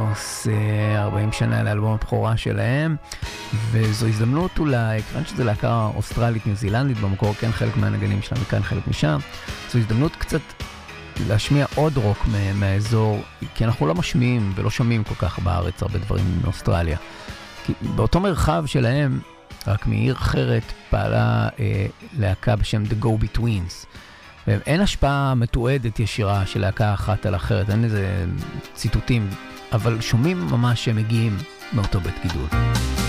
אנונימוס, 40 שנה לאלבום הבכורה שלהם, וזו הזדמנות אולי, כיוון שזו להקה אוסטרלית ניו זילנדית, במקור כן חלק מהנגנים שלהם וכאן חלק משם, זו הזדמנות קצת להשמיע עוד רוק מהאזור, כי אנחנו לא משמיעים ולא שומעים כל כך בארץ הרבה דברים מאוסטרליה. כי באותו מרחב שלהם, רק מעיר אחרת, פעלה להקה בשם The Go-Betweens. ואין השפעה מתועדת ישירה של להקה אחת על אחרת, אין איזה ציטוטים, אבל שומעים ממש שהם מגיעים מאותו בית גידול.